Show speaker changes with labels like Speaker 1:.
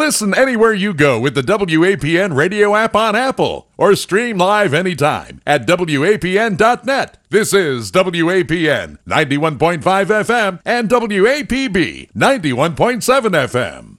Speaker 1: Listen anywhere you go with the WAPN radio app on Apple, or stream live anytime at WAPN.net. This is WAPN 91.5 FM and WAPB 91.7 FM.